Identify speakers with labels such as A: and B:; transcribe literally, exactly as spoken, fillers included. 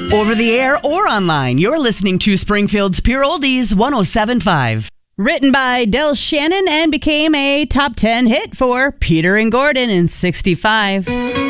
A: Over the air or online, you're listening to Springfield's Pure Oldies one oh seven point five. Written by Del Shannon and became a top ten hit for Peter and Gordon in sixty-five.